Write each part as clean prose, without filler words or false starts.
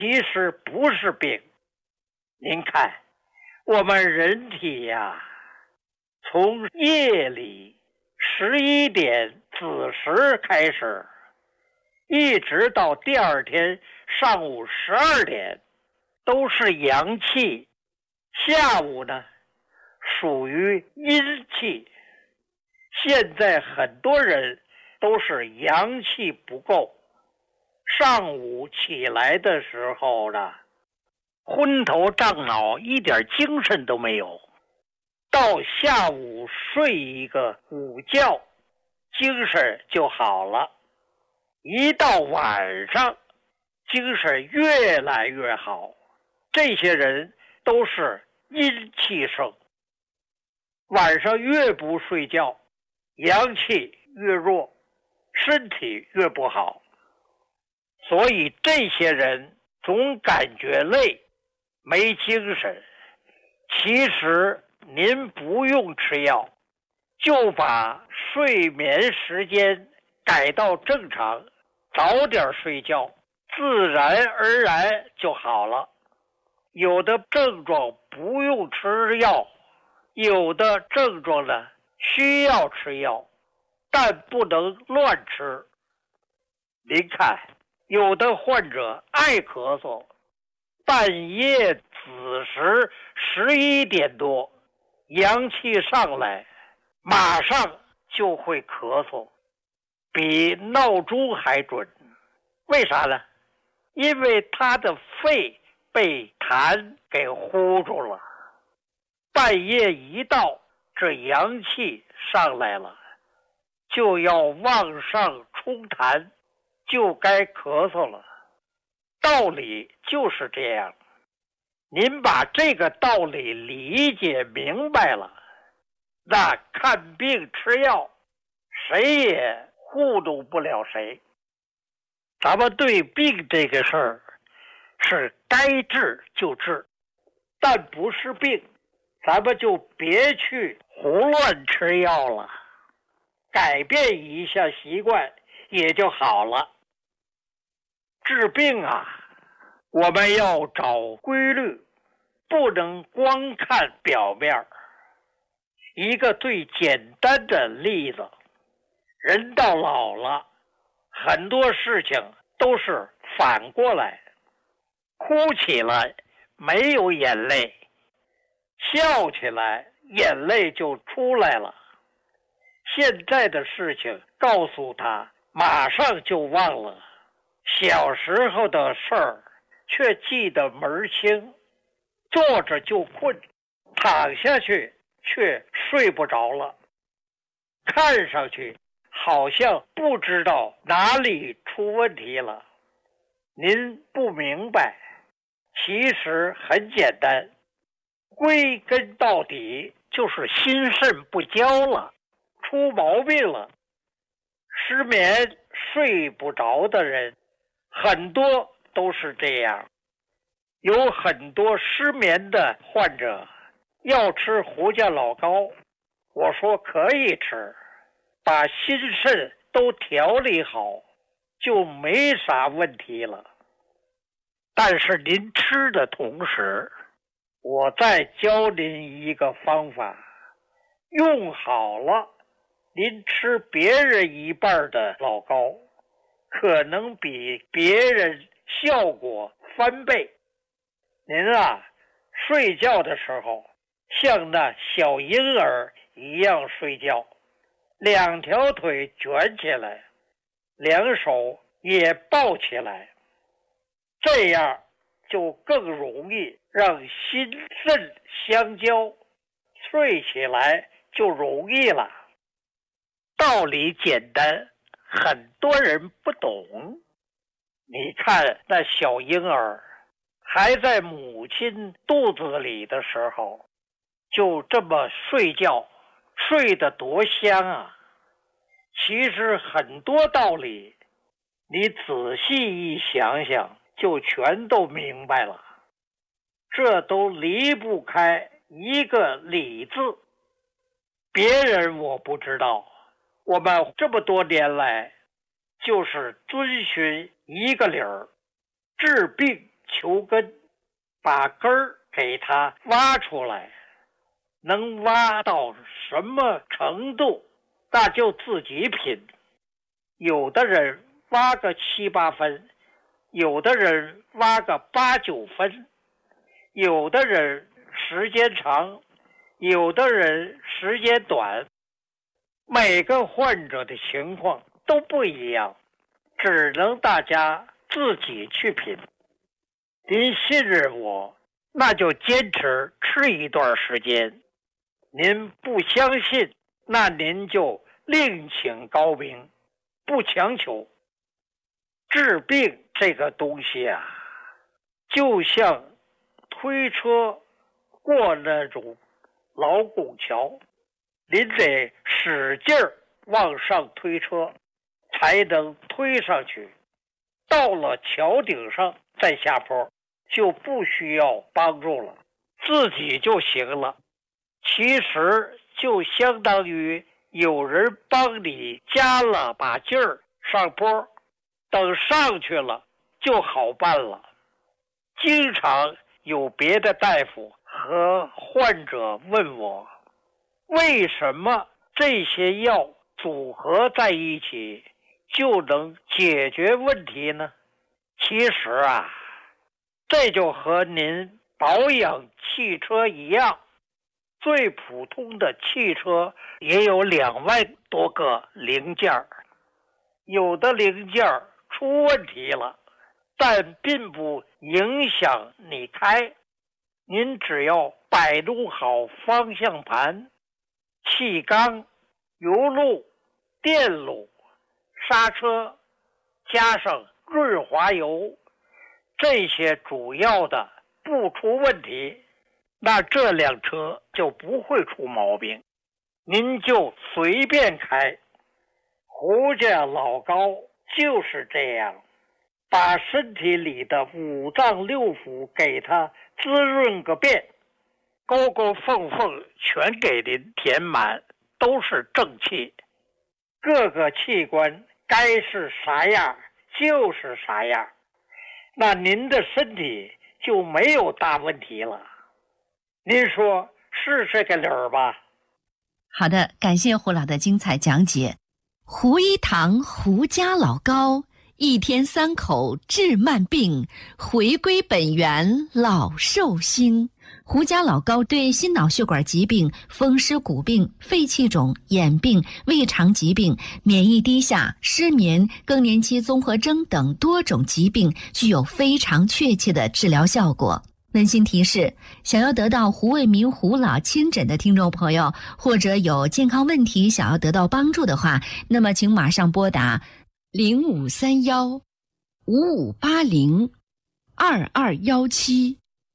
其实不是病。您看，我们人体呀，从夜里11点子时开始，一直到第二天上午12点，都是阳气。下午呢，属于阴气。现在很多人都是阳气不够，上午起来的时候呢，昏头胀脑，一点精神都没有。到下午睡一个午觉，精神就好了。一到晚上，精神越来越好。这些人都是阴气盛。晚上越不睡觉，阳气越弱，身体越不好。所以这些人总感觉累，没精神。其实您不用吃药，就把睡眠时间改到正常，早点睡觉，自然而然就好了。有的症状不用吃药，有的症状呢需要吃药，但不能乱吃。您看，有的患者爱咳嗽，半夜子时11点多，阳气上来，马上就会咳嗽，比闹钟还准。为啥呢？因为他的肺被痰给糊住了。半夜一到，这阳气上来了，就要往上冲痰，就该咳嗽了。道理就是这样。您把这个道理理解明白了，那看病吃药，谁也糊弄不了谁。咱们对病这个事儿是该治就治，但不是病，咱们就别去胡乱吃药了，改变一下习惯也就好了。治病啊，我们要找规律，不能光看表面。一个最简单的例子，人到老了，很多事情都是反过来，哭起来没有眼泪，笑起来眼泪就出来了。现在的事情告诉他，马上就忘了，小时候的事儿却记得门清，坐着就困，躺下去却睡不着了，看上去好像不知道哪里出问题了。您不明白，其实很简单，归根到底就是心肾不交了，出毛病了。失眠睡不着的人很多都是这样。有很多失眠的患者要吃胡椒老膏，我说可以吃，把心肾都调理好，就没啥问题了。但是您吃的同时，我再教您一个方法，用好了，您吃别人一半的老膏，可能比别人效果翻倍。您啊，睡觉的时候像那小婴儿一样睡觉，两条腿卷起来，两手也抱起来，这样就更容易让心肾相交，睡起来就容易了。道理简单，很多人不懂。你看那小婴儿还在母亲肚子里的时候，就这么睡觉，睡得多香啊！其实很多道理，你仔细一想想，就全都明白了。这都离不开一个理字。别人我不知道，我们这么多年来就是遵循一个理儿，治病球根，把根儿给它挖出来，能挖到什么程度，那就自己品。有的人挖个7、8分，有的人挖个8、9分，有的人时间长，有的人时间短，每个患者的情况都不一样，只能大家自己去品。您信任我，那就坚持吃一段时间；您不相信，那您就另请高明，不强求。治病这个东西啊，就像推车过那种老拱桥，您得使劲儿往上推车，才能推上去。到了桥顶上再下坡，就不需要帮助了，自己就行了。其实就相当于有人帮你加了把劲儿上坡，等上去了就好办了。经常有别的大夫和患者问我，为什么这些药组合在一起就能解决问题呢？其实啊，这就和您保养汽车一样，最普通的汽车也有2万多个零件，有的零件出问题了，但并不影响你开。您只要摆弄好方向盘、气缸、油路、电路、刹车，加上润滑油，这些主要的不出问题，那这辆车就不会出毛病，您就随便开。胡家老高就是这样，把身体里的5脏6腑给它滋润个遍，沟沟缝缝全给您填满，都是正气。各个器官该是啥样就是啥样，那您的身体就没有大问题了。您说是这个理儿吧？ 好的，感谢胡老的精彩讲解。胡一堂胡家老高，1天3口治慢病，回归本源老寿星。胡家老高对心脑血管疾病、风湿骨病、肺气肿、眼病、胃肠疾病、免疫低下、失眠、更年期综合征等多种疾病具有非常确切的治疗效果。温馨提示，想要得到胡卫民胡老亲诊的听众朋友，或者有健康问题想要得到帮助的话，那么请马上拨打0531-5580-2217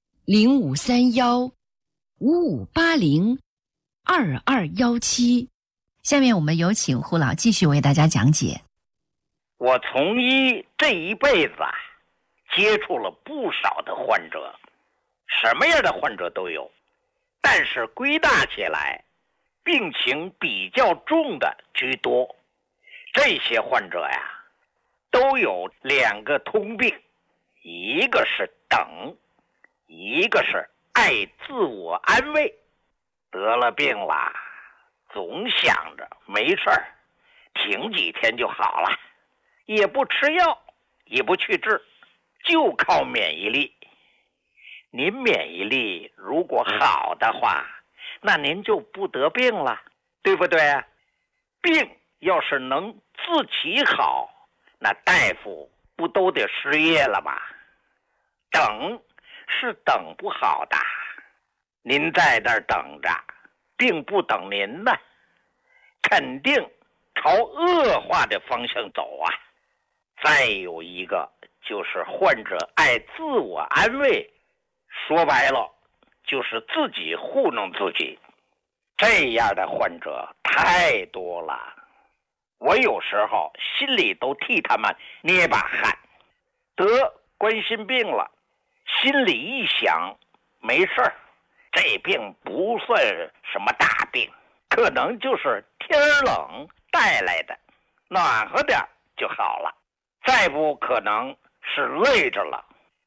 0531-5580-2217。下面我们有请胡老继续为大家讲解。 我从医这一辈子接触了不少的患者，什么样的患者都有，但是归纳起来，病情比较重的居多。这些患者呀，都有2个通病，一个是等，一个是爱自我安慰。得了病了，总想着没事儿，挺几天就好了，也不吃药，也不去治，就靠免疫力。您免疫力如果好的话，那您就不得病了，对不对啊？病要是能自己好，那大夫不都得失业了吗？等是等不好的，您在那儿等着，并不等您呢，肯定朝恶化的方向走啊。再有一个就是患者爱自我安慰，说白了就是自己糊弄自己，这样的患者太多了，我有时候心里都替他们捏把汗。得冠心病了，心里一想没事儿，这病不算什么大病，可能就是天冷带来的，暖和点就好了。再不可能是累着了，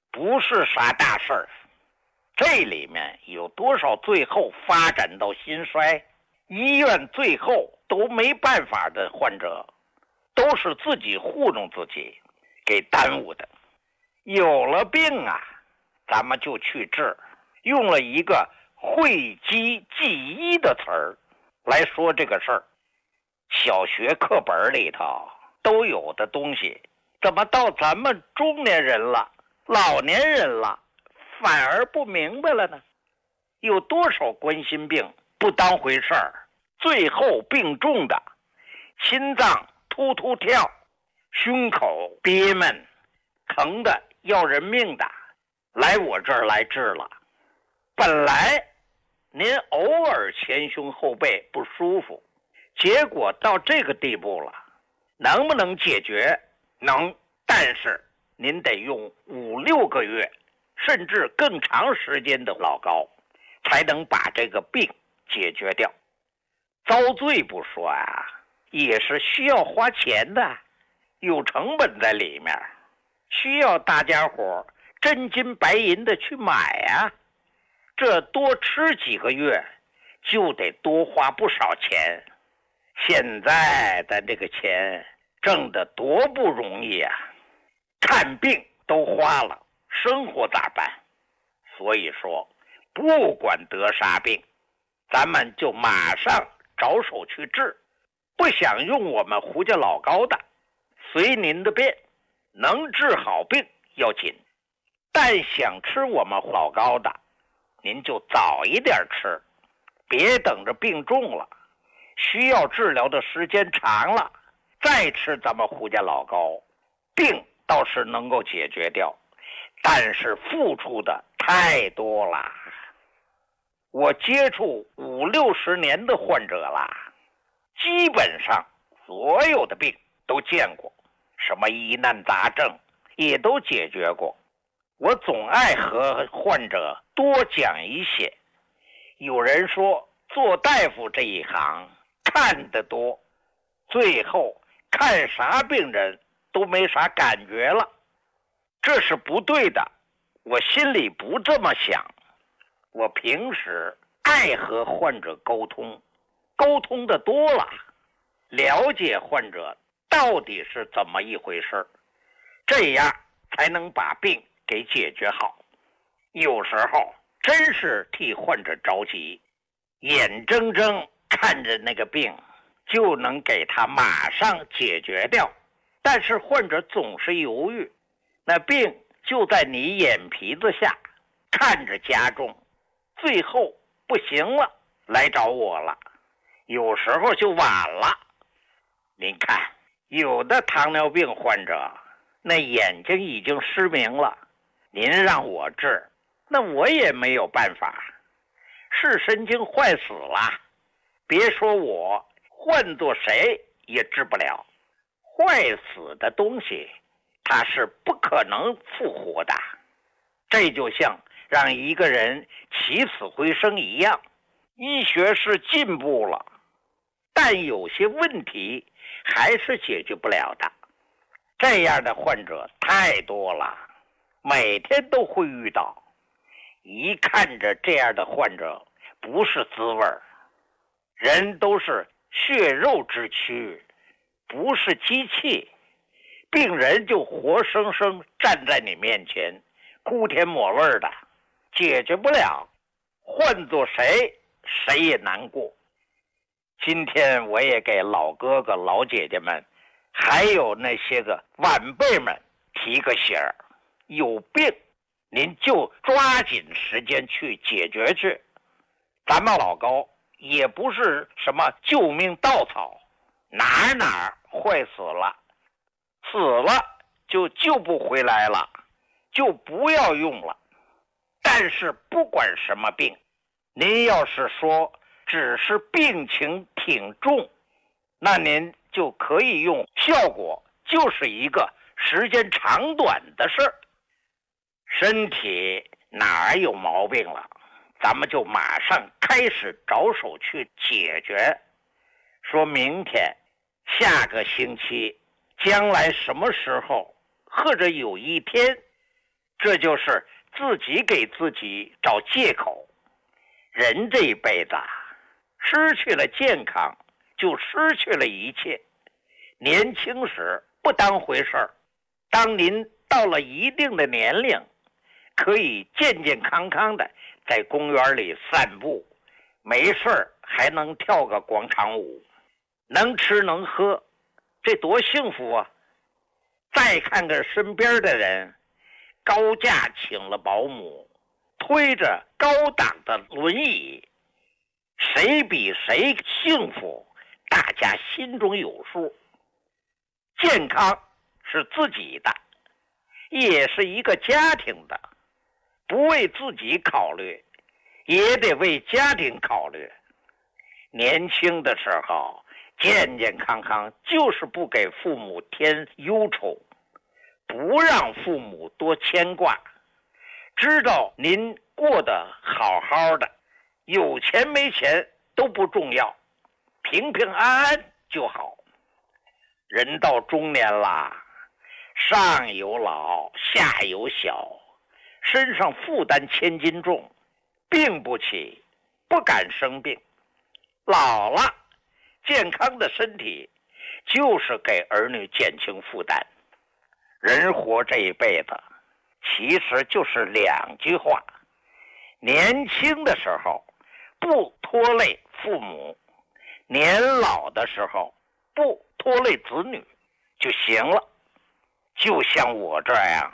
不是啥大事儿。这里面有多少最后发展到心衰，医院最后都没办法的患者，都是自己糊弄自己给耽误的。有了病啊，咱们就去治，用了一个讳疾忌医的词儿来说这个事儿。小学课本里头都有的东西，怎么到咱们中年人了、老年人了，反而不明白了呢？有多少冠心病不当回事儿，最后病重的，心脏突突跳，胸口憋闷，疼的要人命的，来我这儿来治了。本来您偶尔前胸后背不舒服，结果到这个地步了，能不能解决？能，但是您得用5-6个月甚至更长时间的老高才能把这个病解决掉。遭罪不说啊，也是需要花钱的，有成本在里面，需要大家伙真金白银的去买啊。这多吃几个月就得多花不少钱，现在的这个钱挣得多不容易啊，看病都花了，生活咋办？所以说不管得啥病，咱们就马上着手去治，不想用我们胡家老高的，随您的便，能治好病要紧。但想吃我们老高的，您就早一点吃，别等着病重了，需要治疗的时间长了再吃咱们胡家老高，病倒是能够解决掉，但是付出的太多了。我接触50-60年的患者了，基本上所有的病都见过，什么疑难杂症也都解决过。我总爱和患者多讲一些。有人说做大夫这一行看得多，最后看啥病人都没啥感觉了，这是不对的。我心里不这么想，我平时爱和患者沟通，沟通的多了，了解患者到底是怎么一回事，这样才能把病给解决好。有时候真是替患者着急，眼睁睁看着那个病就能给他马上解决掉，但是患者总是犹豫，那病就在你眼皮子下看着加重，最后不行了来找我了，有时候就晚了。您看有的糖尿病患者那眼睛已经失明了，您让我治，那我也没有办法，视神经坏死了，别说我，换做谁也治不了。坏死的东西它是不可能复活的，这就像让一个人起死回生一样。医学是进步了，但有些问题还是解决不了的。这样的患者太多了，每天都会遇到，一看着这样的患者不是滋味儿。人都是血肉之躯，不是机器，病人就活生生站在你面前，哭天抹泪的，解决不了，换做谁谁也难过。今天我也给老哥哥老姐姐们还有那些个晚辈们提个醒儿，有病您就抓紧时间去解决去。咱们老高也不是什么救命稻草，哪儿坏死了，死了就救不回来了，就不要用了。但是不管什么病，您要是说只是病情挺重，那您就可以用，效果就是一个时间长短的事儿。身体哪儿有毛病了，咱们就马上开始着手去解决。说明天、下个星期、将来什么时候，或者有一天， 这就是自己给自己找借口。人这一辈子失去了健康，就失去了一切。年轻时不当回事儿，当您到了一定的年龄，可以健健康康的在公园里散步，没事儿还能跳个广场舞，能吃能喝，这多幸福啊！再看看身边的人，高价请了保姆，推着高档的轮椅，谁比谁幸福，大家心中有数。健康是自己的，也是一个家庭的，不为自己考虑，也得为家庭考虑。年轻的时候健健康康，就是不给父母添忧愁，不让父母多牵挂，知道您过得好好的，有钱没钱都不重要，平平安安就好。人到中年啦，上有老下有小，身上负担千斤重，病不起，不敢生病。老了，健康的身体就是给儿女减轻负担。人活这一辈子其实就是两句话，年轻的时候不拖累父母，年老的时候不拖累子女就行了。就像我这样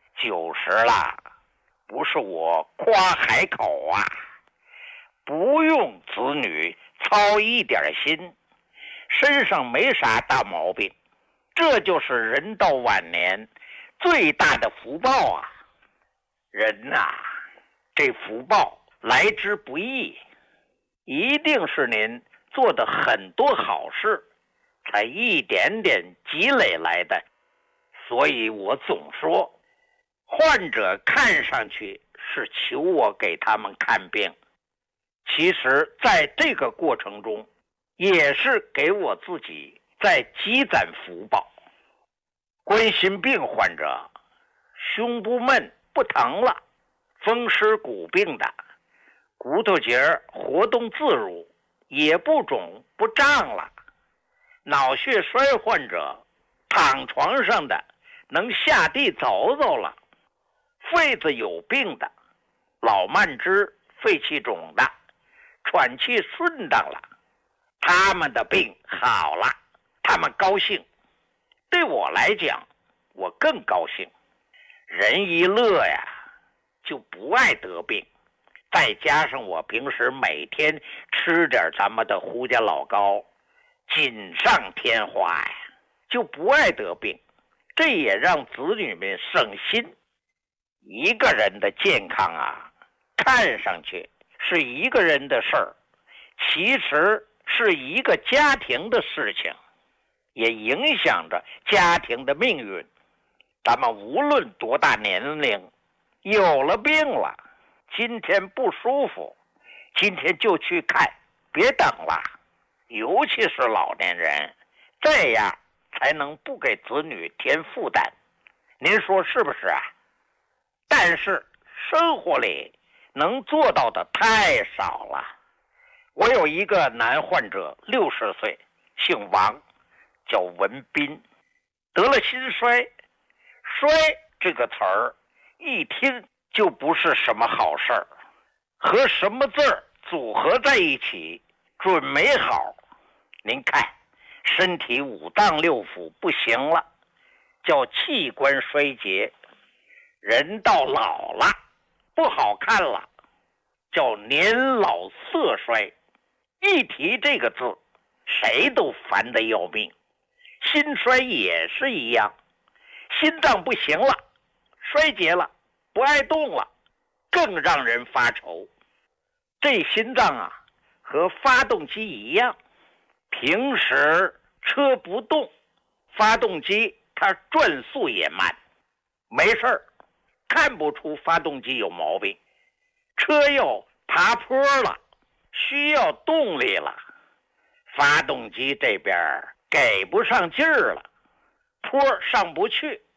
90了，不是我夸海口啊，不用子女操一点心，身上没啥大毛病，这就是人到晚年最大的福报啊！人呐，这福报来之不易，一定是您做的很多好事，才一点点积累来的。所以我总说，患者看上去是求我给他们看病，其实在这个过程中也是给我自己在积攒福报。冠心病患者胸不闷不疼了，风湿骨病的骨头节活动自如，也不肿不胀了，脑血栓患者躺床上的能下地走走了，肺子有病的老慢支肺气肿的喘气顺当了，他们的病好了，他们高兴。对我来讲，我更高兴。人一乐呀，就不爱得病。再加上我平时每天吃点咱们的胡家老膏，锦上添花呀，就不爱得病。这也让子女们省心。一个人的健康啊，看上去是一个人的事儿，其实是一个家庭的事情，也影响着家庭的命运。咱们无论多大年龄，有了病了，今天不舒服，今天就去看，别等了。尤其是老年人，这样才能不给子女添负担。您说是不是啊？但是生活里能做到的太少了。我有一个男患者，60岁，姓王，叫文斌，得了心衰。衰这个词儿一听就不是什么好事儿，和什么字儿组合在一起准没好。您看，身体5脏6腑不行了，叫器官衰竭。人到老了不好看了，叫年老色衰。一提这个字，谁都烦得要命。心衰也是一样，心脏不行了，衰竭了，不爱动了，更让人发愁。这心脏啊，和发动机一样，平时车不动，发动机它转速也慢，没事儿，看不出发动机有毛病。车要爬坡了，需要动力了，发动机这边给不上劲儿了，坡上不去，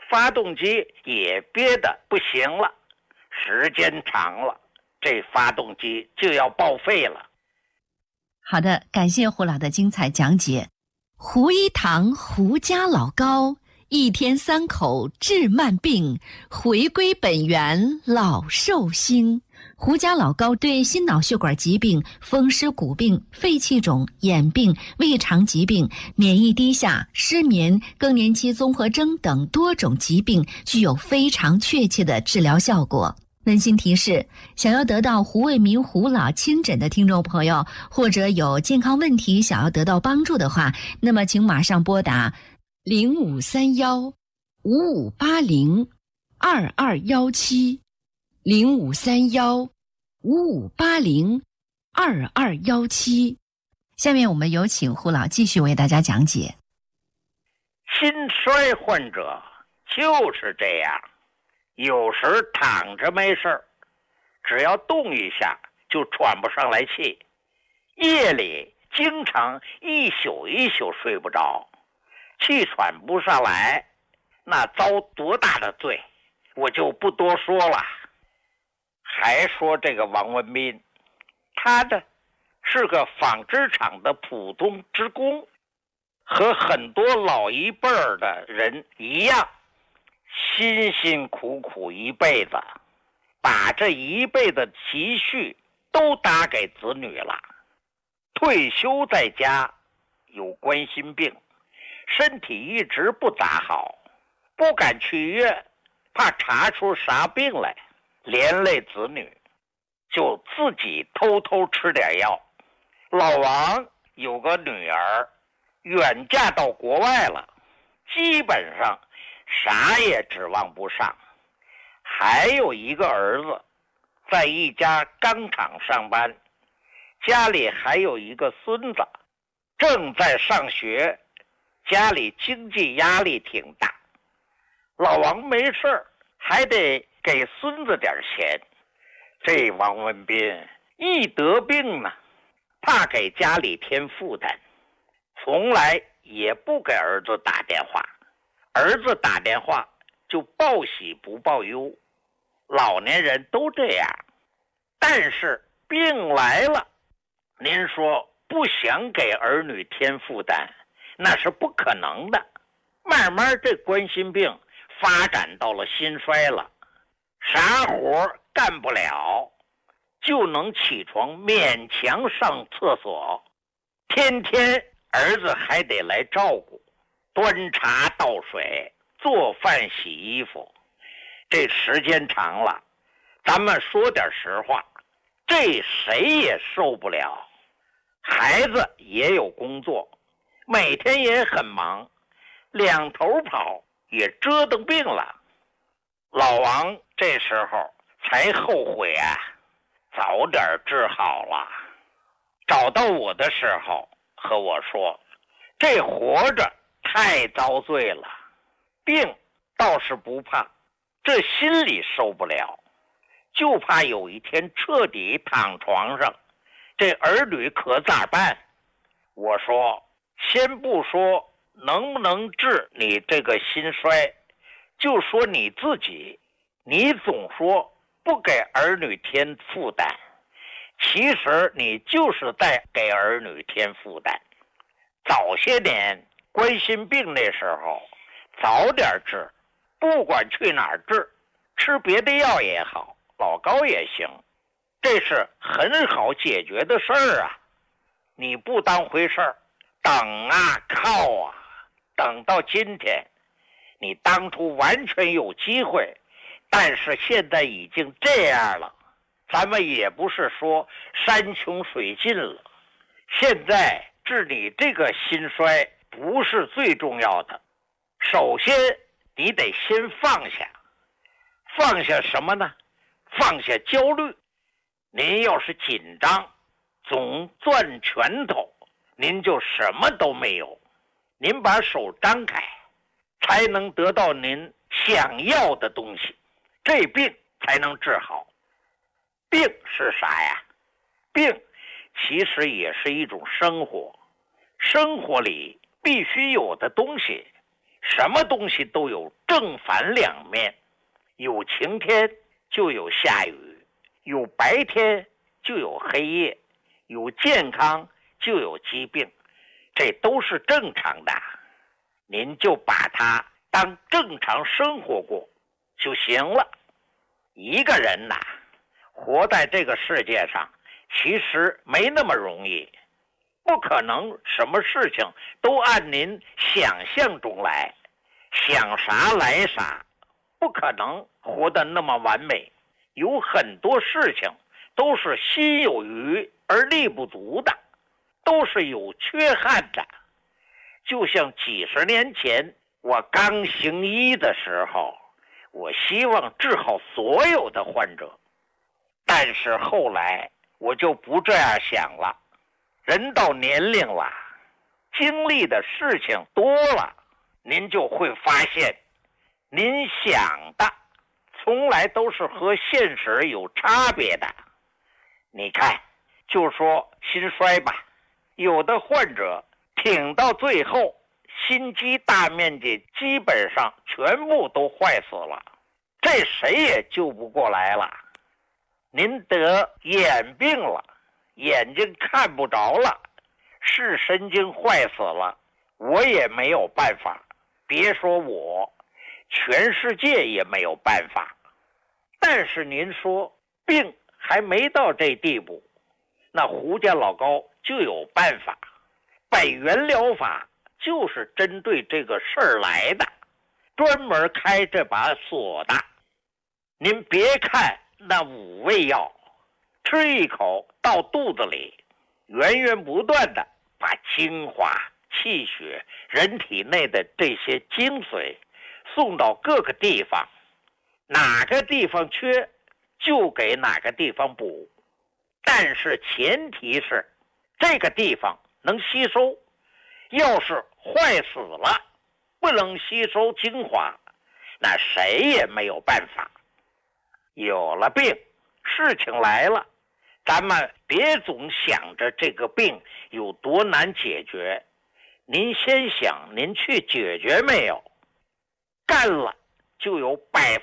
发动机也憋得不行了，时间长了，这发动机就要报废了。 好的，感谢胡老的精彩讲解。胡一堂胡家老高，一天3口治慢病，回归本源老寿星。胡家老高对心脑血管疾病、风湿骨病、肺气肿、眼病、胃肠疾病、免疫低下、失眠、更年期综合征等多种疾病具有非常确切的治疗效果。温馨提示，想要得到胡卫民胡老亲诊的听众朋友，或者有健康问题想要得到帮助的话，那么请马上拨打0531-5580-2217 0531-5580-2217。下面我们有请胡老继续为大家讲解。 心衰患者就是这样，有时躺着没事，只要动一下就喘不上来气，夜里经常一宿一宿睡不着，气喘不上来，那遭多大的罪，我就不多说了。还说这个王文斌，他呢是个纺织厂的普通职工，和很多老一辈儿的人一样，辛辛苦苦一辈子，把这一辈子积蓄都打给子女了。退休在家，有冠心病，身体一直不咋好，不敢去医院，怕查出啥病来，连累子女，就自己偷偷吃点药。老王有个女儿，远嫁到国外了，基本上啥也指望不上。还有一个儿子，在一家钢厂上班，家里还有一个孙子，正在上学，家里经济压力挺大。老王没事还得给孙子点钱。这王文斌一得病呢，怕给家里添负担，从来也不给儿子打电话，儿子打电话就报喜不报忧，老年人都这样。但是病来了，您说不想给儿女添负担，那是不可能的。慢慢这冠心病发展到了心衰了，啥活干不了，就能起床勉强上厕所，天天儿子还得来照顾，端茶倒水，做饭洗衣服。这时间长了，咱们说点实话，这谁也受不了。孩子也有工作，每天也很忙，两头跑，也折腾病了。老王这时候才后悔啊，早点治好了。找到我的时候和我说，这活着太遭罪了，病倒是不怕，这心里受不了，就怕有一天彻底躺床上，这儿女可咋办？我说，先不说能不能治你这个心衰，就说你自己，你总说不给儿女添负担，其实你就是在给儿女添负担。早些年冠心病那时候早点治，不管去哪儿治，吃别的药也好，老高也行，这是很好解决的事儿啊。你不当回事儿，等啊靠啊，等到今天，你当初完全有机会，但是现在已经这样了，咱们也不是说山穷水尽了。现在治你这个心衰不是最重要的，首先你得先放下。放下什么呢？放下焦虑。您要是紧张，总攥拳头，您就什么都没有。您把手张开，才能得到您想要的东西，这病才能治好。病是啥呀？病其实也是一种生活，生活里必须有的东西，什么东西都有正正反两面，有晴天就有下雨，有白天就有黑夜，有健康就有疾病，这都是正常的。您就把它当正常生活过就行了。一个人呐，活在这个世界上其实没那么容易，不可能什么事情都按您想象中来，想啥来啥，不可能活得那么完美。有很多事情都是心有余而力不足的，都是有缺憾的。就像几十年前我刚行医的时候，我希望治好所有的患者，但是后来我就不这样想了。人到年龄了，经历的事情多了，您就会发现，您想的从来都是和现实有差别的。你看，就说心衰吧，有的患者挺到最后，心肌大面积基本上全部都坏死了，这谁也救不过来了。您得眼病了，眼睛看不着了，视神经坏死了，我也没有办法，别说我，全世界也没有办法。但是您说病还没到这地步，那胡家老高就有办法。百元疗法就是针对这个事儿来的，专门开这把锁的。您别看那5味药，吃一口到肚子里，源源不断的把精华、气血、人体内的这些精髓送到各个地方，哪个地方缺就给哪个地方补，但是前提是这个地方能吸收。要是坏死了，不能吸收精华，那谁也没有办法。有了病，事情来了，咱们别总想着这个病有多难解决，您先想您去解决没有，干了就有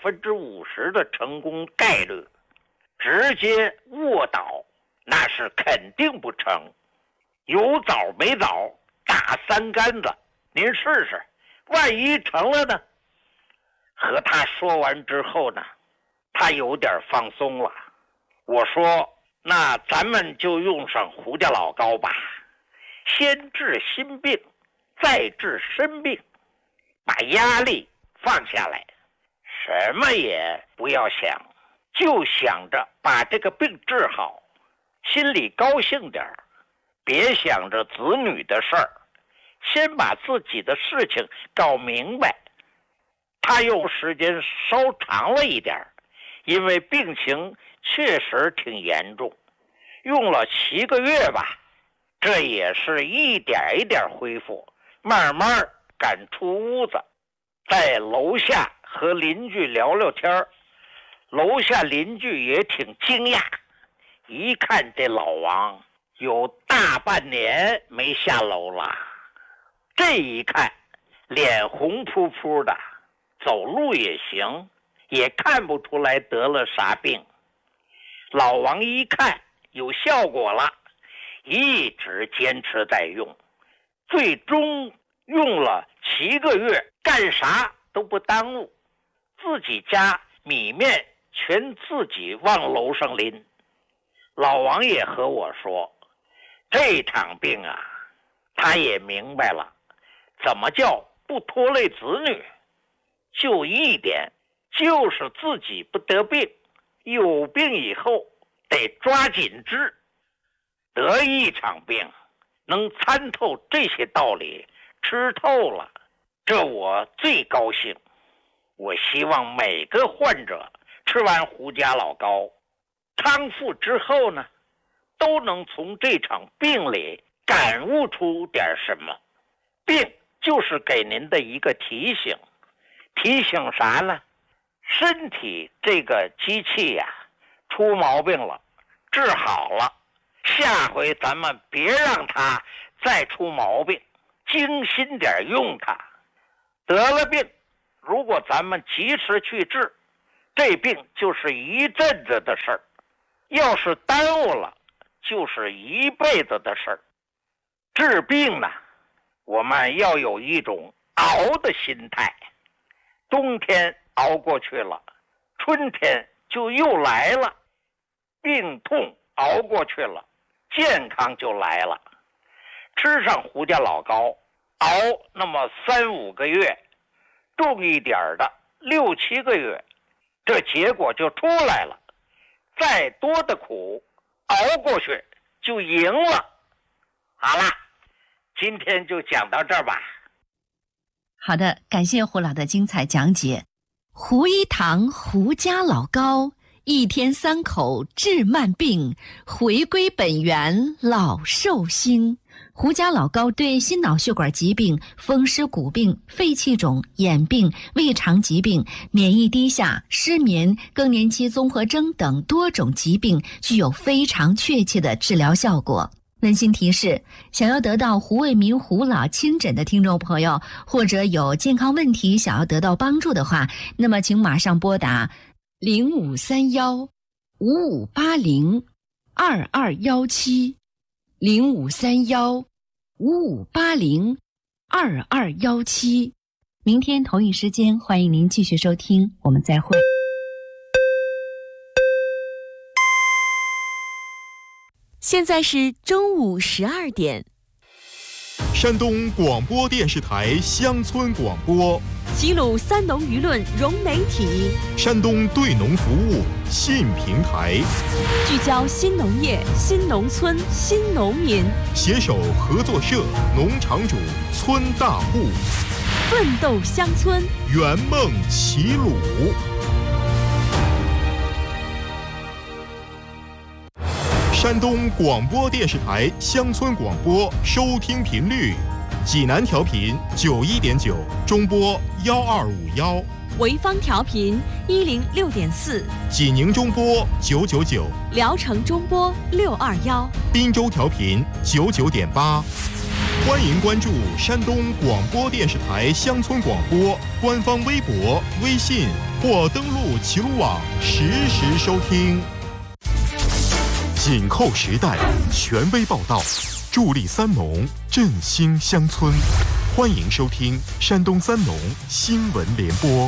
50%的成功概率，直接卧倒那是肯定不成。有枣没枣打3竿子，您试试，万一成了呢？和他说完之后呢，他有点放松了。我说，那咱们就用上胡家老高吧，先治心病，再治身病，把压力放下来，什么也不要想，就想着把这个病治好，心里高兴点儿，别想着子女的事儿，先把自己的事情搞明白。他用时间稍长了一点，因为病情确实挺严重，用了7个月吧，这也是一点一点恢复，慢慢敢出屋子，在楼下和邻居聊聊天，楼下邻居也挺惊讶，一看这老王有大半年没下楼了，这一看脸红扑扑的，走路也行，也看不出来得了啥病。老王一看有效果了，一直坚持在用，最终用了7个月，干啥都不耽误，自己家米面全自己往楼上拎。老王也和我说，这场病啊，他也明白了，怎么叫不拖累子女，就一点，就是自己不得病，有病以后得抓紧治。得一场病，能参透这些道理，吃透了，这我最高兴。我希望每个患者吃完胡家老高，康复之后呢，都能从这场病里感悟出点什么。病就是给您的一个提醒，提醒啥呢？身体这个机器呀，出毛病了，治好了，下回咱们别让它再出毛病，精心点用它。得了病， 如果咱们及时去治，这病就是一阵子的事儿；要是耽误了，就是一辈子的事儿。治病呢，我们要有一种熬的心态。冬天熬过去了，春天就又来了；病痛熬过去了，健康就来了。吃上胡家老膏，熬那么3、5个月，重一点的6、7个月，这结果就出来了。再多的苦熬过去就赢了。好了，今天就讲到这儿吧。 好的，感谢胡老的精彩讲解。胡一堂胡家老膏，1天3口治慢病，回归本源老寿星。胡家老膏对心脑血管疾病、风湿骨病、肺气肿、眼病、胃肠疾病、免疫低下、失眠、更年期综合征等多种疾病具有非常确切的治疗效果。温馨提示，想要得到胡卫民胡老亲诊的听众朋友，或者有健康问题想要得到帮助的话，那么请马上拨打0531-5580-2217 0531-5580-2217。明天同一时间，欢迎您继续收听，我们再会。 现在是中午12点。 山东广播电视台乡村广播， 齐鲁三农舆论融媒体， 山东对农服务信平台， 聚焦新农业、新农村、新农民， 携手合作社、农场主、村大户， 奋斗乡村， 圆梦齐鲁。山东广播电视台乡村广播收听频率：济南调频91.9，中波1251； 潍坊调频106.4， 济宁中波999， 聊城中波621， 滨州调频99.8。欢迎关注山东广播电视台乡村广播官方微博、微信或登录齐鲁网实时收听。紧扣时代，权威报道，助力三农，振兴乡村。欢迎收听山东三农新闻联播。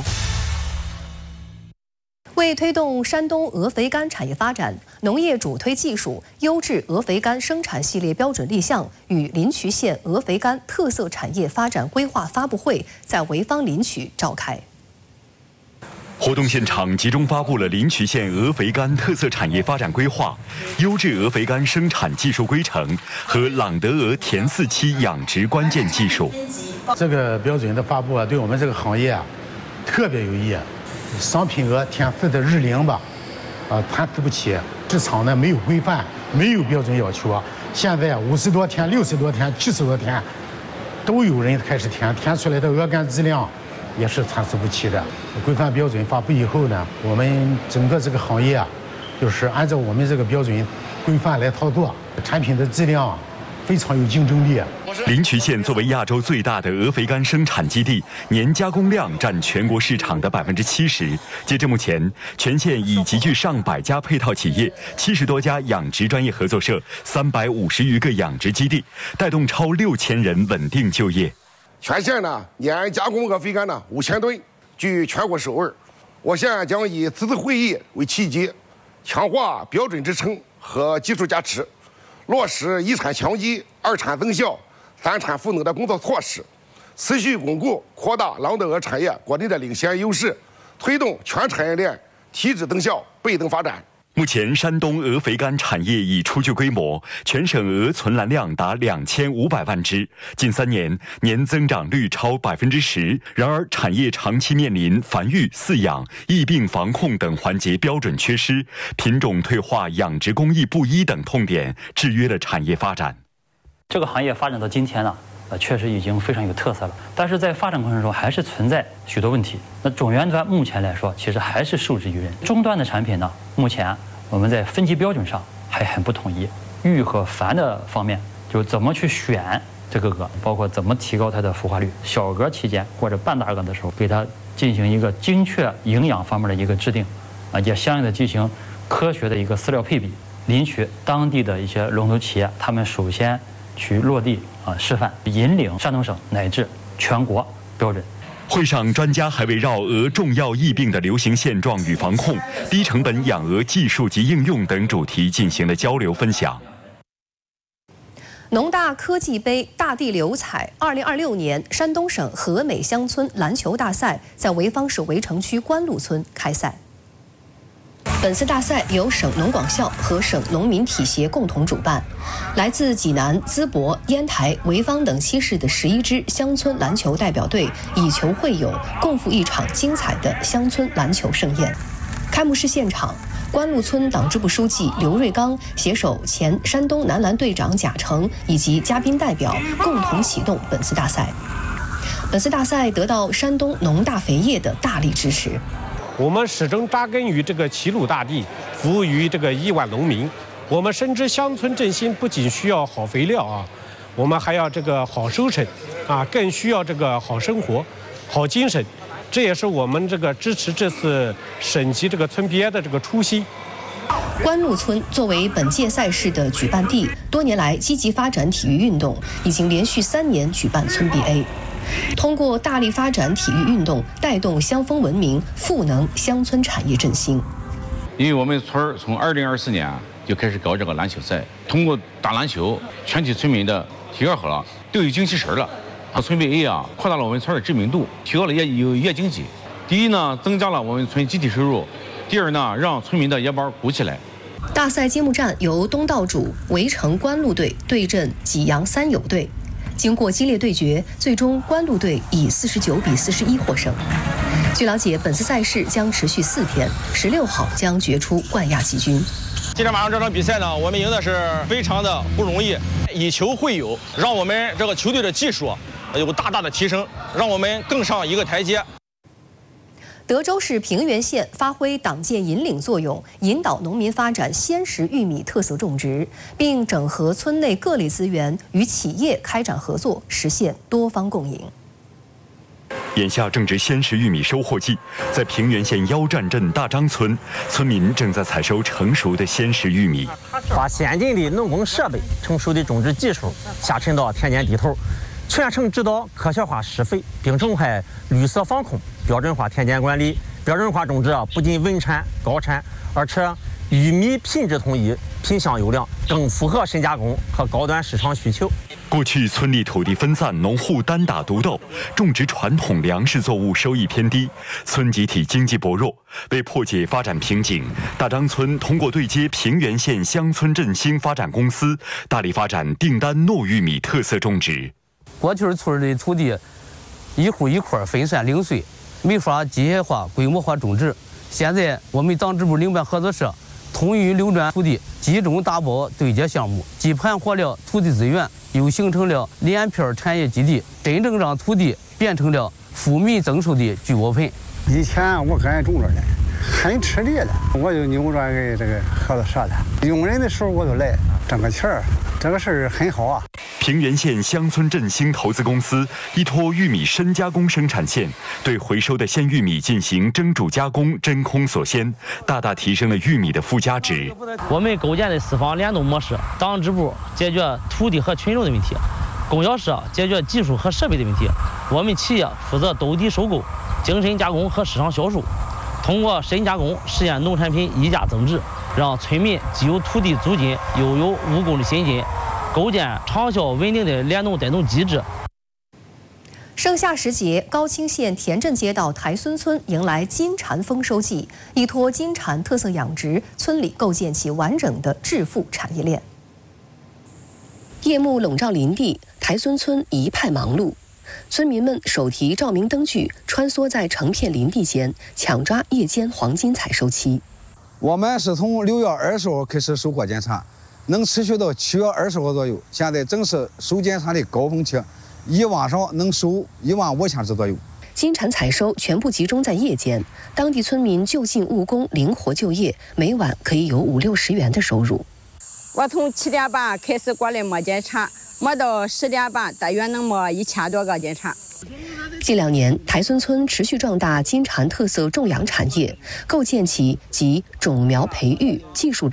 为推动山东鹅肥肝产业发展，农业主推技术优质鹅肥肝生产系列标准立项与临朐县鹅肥肝特色产业发展规划发布会在潍坊临朐召开。 活动现场集中发布了临朐县鹅肥肝特色产业发展规划、优质鹅肥肝生产技术规程和朗德鹅田4期养殖关键技术。 这个标准的发布啊，对我们这个行业啊特别有益。商品鹅填饲的日龄吧，填饲不起，市场呢没有规范，没有标准要求。现在50多天、60多天、70多天，都有人开始填出来的鹅肝质量也是参差不齐的。规范标准发布以后呢，我们整个这个行业啊，就是按照我们这个标准规范来操作，产品的质量非常有竞争力。 临朐县作为亚洲最大的鹅肥肝生产基地，年加工量占全国市场的70%。截至目前，全县已集聚上百家配套企业、70多家养殖专业合作社、350余个养殖基地，带动超6000人稳定就业。 全县呢年加工鹅肥肝呢5000吨，居全国首位。我县将以此次会议为契机，强化标准支撑和技术加持，落实一产强基、二产增效、三产赋能的工作措施，持续巩固扩大朗德鹅产业国内的领先优势，推动全产业链提质增效、倍增发展。 目前，山东鹅肥肝产业已初具规模，全省鹅存栏量达2500万只，近3年年增长率超10%。然而，产业长期面临繁育、饲养、疫病防控等环节标准缺失、品种退化、养殖工艺不一等痛点，制约了产业发展。 这个行业发展到今天呢，确实已经非常有特色了，但是在发展过程中还是存在许多问题。那总源端目前来说，其实还是受制于人。终端的产品呢，目前我们在分级标准上还很不统一。育和繁的方面，就怎么去选这个鹅，包括怎么提高它的孵化率。小鹅期间或者半大鹅的时候，给它进行一个精确营养方面的一个制定，也相应的进行科学的一个饲料配比。领取当地的一些龙头企业，他们首先去落地示范，引领山东省乃至全国标准。 会上，专家还围绕鹅重要疫病的流行现状与防控、低成本养鹅技术及应用等主题进行了交流分享。 农大科技杯大地流彩2026年山东省和美乡村篮球大赛在潍坊市围城区官路村开赛。本次大赛由省农广校和省农民体协共同主办，来自济南、淄博、烟台、潍坊等7市的11支乡村篮球代表队以球会友，共赴一场精彩的乡村篮球盛宴。开幕式现场，官路村党支部书记刘瑞刚携手前山东男篮队长贾成以及嘉宾代表，共同启动本次大赛。本次大赛得到山东农大肥业的大力支持。 我们始终扎根于这个齐鲁大地，服务于这个亿万农民。我们深知乡村振兴不仅需要好肥料我们还要这个好收成更需要这个好生活、好精神。这也是我们这个支持这次省级这个村 BA 的这个初心。 官路村作为本届赛事的举办地，多年来积极发展体育运动，已经连续3年举办村 BA。通过大力发展体育运动，带动乡风文明，赋能乡村产业振兴。 因为我们村从2024年就开始搞这个篮球赛，通过打篮球，全体村民的体格好了，都有精气神了。村 BA 扩大了我们村的知名度，提高了业经济。第一呢，增加了我们村集体收入；第二呢，让村民的腰包鼓起来。 大赛揭幕战由东道主围城官路队对阵济阳三友队。经过激烈对决，最终官路队以49比41获胜。据了解，本次赛事将持续4天，16号将决出冠亚季军。 今天晚上这场比赛呢，我们赢的是非常的不容易，以球会友，让我们这个球队的技术有大大的提升，让我们更上一个台阶。 德州市平原县发挥党建引领作用，引导农民发展鲜食玉米特色种植，并整合村内各类资源与企业开展合作，实现多方共赢。 眼下正值鲜食玉米收获季，在平原县腰站镇大张村，村民正在采收成熟的鲜食玉米， 把先进的农耕设备、成熟的种植技术下沉到田间地头，全程指导科学化施肥，并展开绿色防控、标准化田间管理。标准化种植不仅稳产高产，而且玉米品质统一、品相优良，更符合深加工和高端市场需求。 过去村里土地分散，农户单打独斗，种植传统粮食作物收益偏低，村集体经济薄弱。为破解发展瓶颈，大张村通过对接平原县乡村振兴发展公司，大力发展订单糯玉米特色种植。 过去村的土地一户一块分散零碎，没法机械化、规模化种植。现在我们党支部领办合作社通运流转土地，集中打包对接项目，既盘活了土地资源，又形成了连片产业基地，真正让土地变成了富民增收的聚窝盆。 以前我个人种着呢，很吃力了，我就扭转给这个合作社了。用人的时候我就来挣个钱儿，这个事儿很好啊。 平原县乡村振兴投资公司依托玉米深加工生产线，对回收的鲜玉米进行蒸煮加工、真空锁鲜，大大提升了玉米的附加值。 我们构建的4方联动模式，党支部解决土地和群众的问题，供销社解决技术和设备的问题，我们企业负责兜底收购、精深加工和市场销售。通过深加工实现农产品溢价增值，让村民既有土地租金，又有务工的薪金，构建长效稳定的联动带动机制。 盛夏时节，高清县田镇街道台孙村迎来金蝉丰收季，依托金蝉特色养殖，村里构建起完整的致富产业链。夜幕笼罩林地，台孙村一派忙碌。村民们手提照明灯具，穿梭在成片林地间，抢抓夜间黄金采收期。 我们是从6月20号开始收获检查，能持续到7月20号左右。现在正是收检查的高峰期，一晚上能收15000只左右。 金蝉采收全部集中在夜间，当地村民就近务工，灵活就业，每晚可以有50-60元的收入。 我从7点半开始过来摸检查， 摸到10点半，大约能摸1000多个金蝉。 近2年，台孙村持续壮大金蝉特色种养产业，构建起集种苗培育、技术